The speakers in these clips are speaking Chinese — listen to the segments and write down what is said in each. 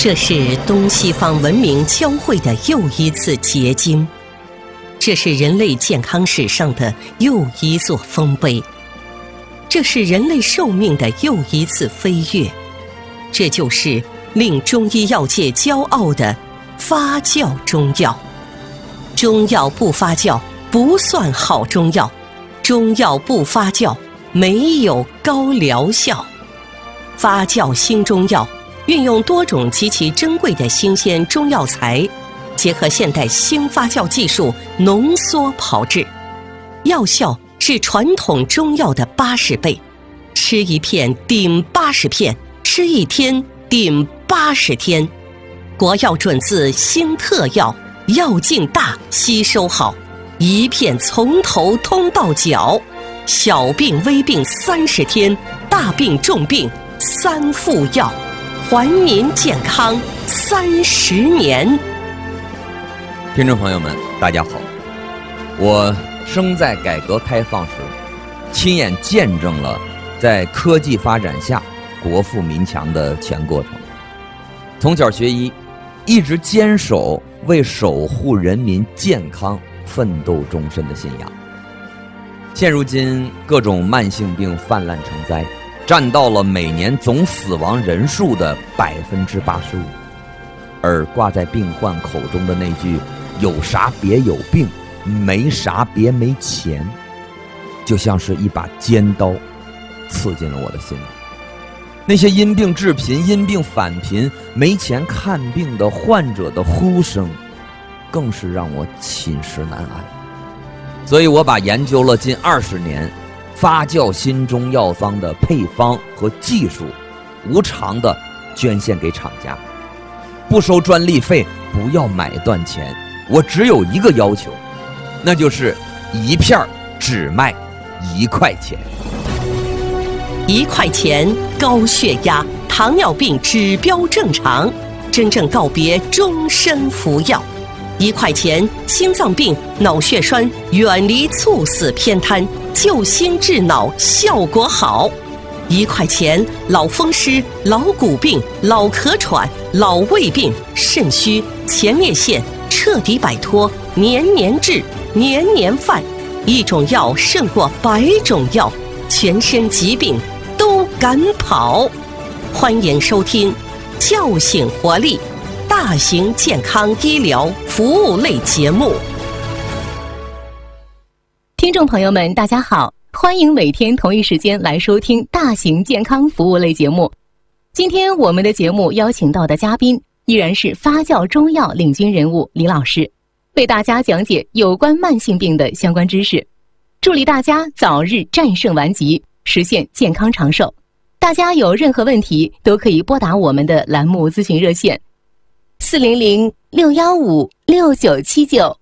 这是东西方文明交汇的又一次结晶，这是人类健康史上的又一座丰碑，这是人类寿命的又一次飞跃，这就是令中医药界骄傲的发酵中药。中药不发酵不算好中药，中药不发酵没有高疗效。发酵新中药运用多种极其珍贵的新鲜中药材，结合现代新发酵技术浓缩炮制，药效是传统中药的80倍，吃一片顶80片，吃一天顶80天。国药准字新特药，药劲大，吸收好，一片从头通到脚，小病微病30天，大病重病3副药，还您健康30年。 听众朋友们，大家好，我生在改革开放时，亲眼见证了在科技发展下国富民强的全过程。从小学医，一直坚守为守护人民健康奋斗终身的信仰。现如今各种慢性病泛滥成灾，占到了每年总死亡人数的85%，而挂在病患口中的那句有啥别有病，没啥别没钱，就像是一把尖刀刺进了我的心里。那些因病致贫、因病返贫、没钱看病的患者的呼声，更是让我寝食难安。所以我把研究了近20年发酵新中药方的配方和技术无偿的捐献给厂家，不收专利费，不要买断钱。我只有一个要求，那就是一片只卖1块钱。 1块钱，高血压、糖尿病指标正常，真正告别终身服药。1块钱，心脏病、脑血栓远离猝死偏瘫，救心治脑效果好。1块钱，老风湿、老骨病、老咳喘、老胃病、肾虚、前列腺彻底摆脱，年年治，年年犯。一种药胜过100种药，全身疾病都赶跑。欢迎收听叫醒活力大型健康医疗服务类节目。 听众朋友们大家好，欢迎每天同一时间来收听大型健康服务类节目。今天我们的节目邀请到的嘉宾依然是发酵中药领军人物李老师，为大家讲解有关慢性病的相关知识，助力大家早日战胜顽疾，实现健康长寿。大家有任何问题都可以拨打我们的栏目咨询热线400-615-6979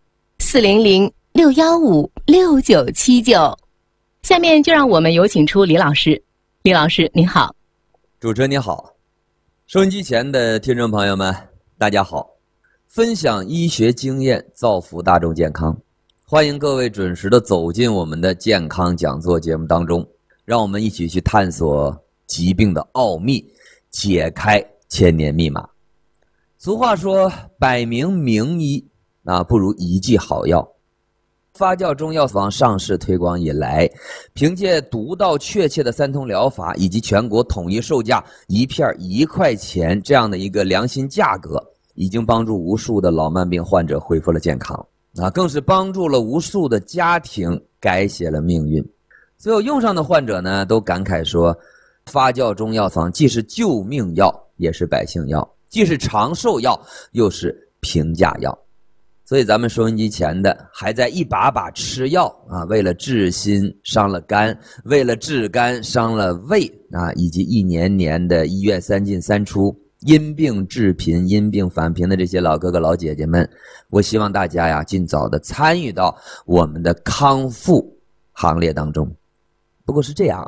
400-615-6979。下面就让我们有请出李老师。李老师您好。 主持人你好，收音机前的听众朋友们大家好，分享医学经验，造福大众健康，欢迎各位准时的走进我们的健康讲座节目当中，让我们一起去探索疾病的奥秘，解开千年密码。俗话说百名名医不如一剂好药。发酵中药房上市推广以来，凭借独到确切的3通疗法以及全国统一售价一片1块钱这样的一个良心价格，已经帮助无数的老慢病患者恢复了健康更是帮助了无数的家庭改写了命运。所有用上的患者呢，都感慨说，发酵中药房既是救命药，也是百姓药，既是长寿药，又是平价药。所以咱们收音机前的还在一把把吃药为了治心伤了肝，为了治肝伤了胃以及一年年的医院3进3出，因病致贫、因病返贫的这些老哥哥老姐姐们，我希望大家尽早的参与到我们的康复行列当中。不过是这样